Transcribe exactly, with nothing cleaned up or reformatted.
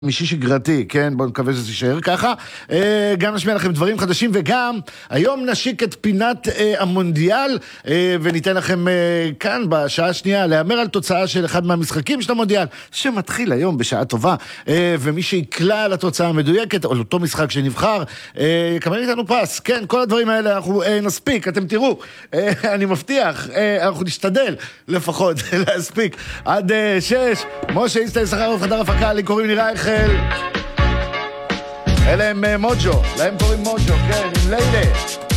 מישי שגרתי, כן? בואו נקווה שזה יישאר ככה. גם נשמיע לכם דברים חדשים, וגם היום נשיק את פינת המונדיאל, וניתן לכם כאן בשעה השנייה להאמר על תוצאה של אחד מהמשחקים של המונדיאל, שמתחיל היום בשעה טובה, ומי שיקלע על התוצאה המדויקת, או לאותו משחק שנבחר, יקבל איתנו פס. כן, כל הדברים האלה אנחנו נספיק, אתם תראו, אני מבטיח, אנחנו נשתדל לפחות להספיק עד שש. משה איסטר שכר וחדר הפקה, לי קוראים נראה איך אלה הם מוג'ו, להם קוראים מוג'ו, כן, עם לילה.